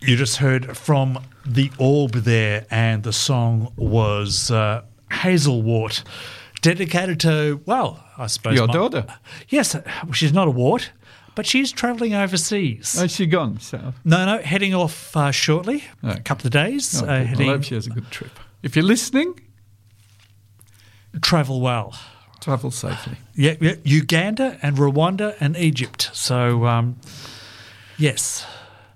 You just heard from the Orb there, and the song was Hazelwart, dedicated to, well, I suppose... Your daughter? Yes, she's not a wart, but she's travelling overseas. Has she gone? So? No, heading off shortly, a couple of days. I hope she has a good trip. If you're listening... Travel well. Travel safely. Yeah, Uganda and Rwanda and Egypt. So, yes...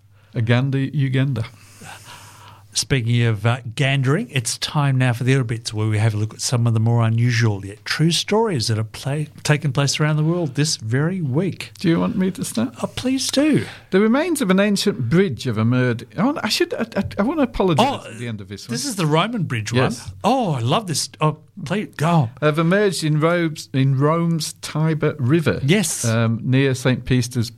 Uganda. Speaking of gandering, it's time now for the other bits where we have a look at some of the more unusual yet true stories that have taken place around the world this very week. Do you want me to start? Oh, please do. The remains of an ancient bridge have emerged. I want to apologise at the end of this one. This is the Roman bridge yes. one. Oh, I love this. Oh, please, go. Have emerged in Rome's Tiber River. Yes. Near St. Peter's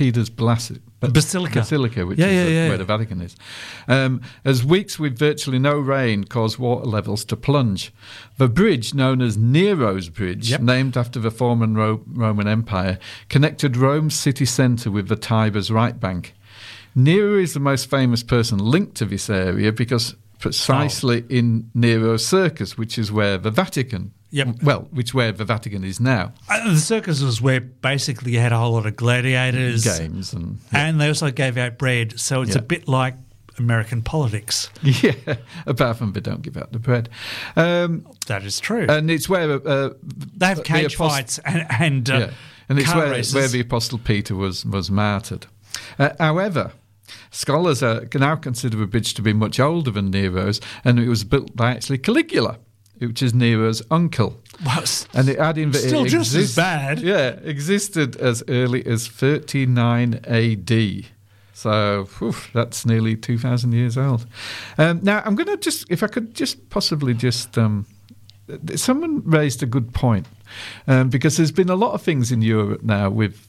Basilica, which is where the Vatican is. As weeks with virtually no rain caused water levels to plunge. The bridge, known as Nero's Bridge, named after the former Roman Empire, connected Rome's city centre with the Tiber's right bank. Nero is the most famous person linked to this area because precisely in Nero's circus, which is where the Vatican where the Vatican is now. The circus was where basically you had a whole lot of gladiators. Games. And they also gave out bread. So it's a bit like American politics. Yeah, apart from they don't give out the bread. That is true. And it's where... they have cage fights and and it's car where the Apostle Peter was martyred. However... Scholars now consider the bridge to be much older than Nero's, and it was built by actually Caligula, which is Nero's uncle. Well, and it still just as bad. Yeah, existed as early as 39 AD. So that's nearly 2,000 years old. Now, I'm going to if I could just possibly someone raised a good point, because there's been a lot of things in Europe now with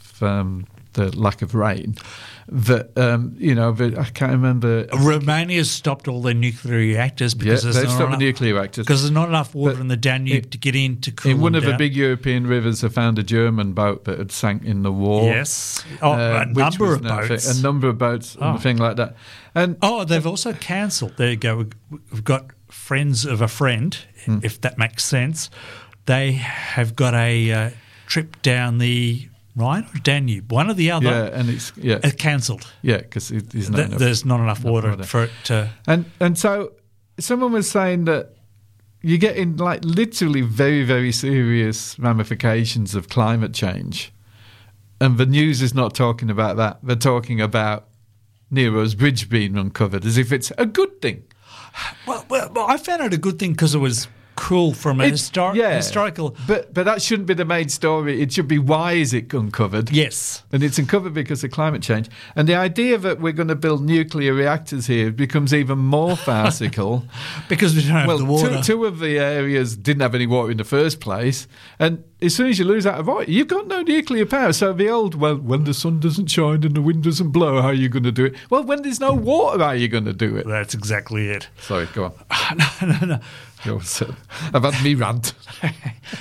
the lack of rain. That I can't remember. Romania's stopped all their nuclear reactors because they've stopped the nuclear reactors because there's not enough water in the Danube to get in to cool in one them of down. the big European rivers, they found a German boat that had sank in the war. Yes, a number of boats, and thing like that. And they've also cancelled. There you go. We've got friends of a friend, if that makes sense. They have got a trip down the Rhine or Danube, one or the other. Yeah, and it's cancelled. Yeah, because there's not enough water for it to. And so someone was saying that you're getting like literally very, very serious ramifications of climate change, and the news is not talking about that. They're talking about Nero's Bridge being uncovered as if it's a good thing. Well, I found it a good thing because it was cool from a historical... But that shouldn't be the main story. It should be, why is it uncovered? Yes. And it's uncovered because of climate change. And the idea that we're going to build nuclear reactors here becomes even more farcical. Because we don't have the water. Two of the areas didn't have any water in the first place. And as soon as you lose out of water, you've got no nuclear power. So the old, when the sun doesn't shine and the wind doesn't blow, how are you going to do it? Well, when there's no water, how are you going to do it? That's exactly it. Sorry, go on. No. I've had me rant.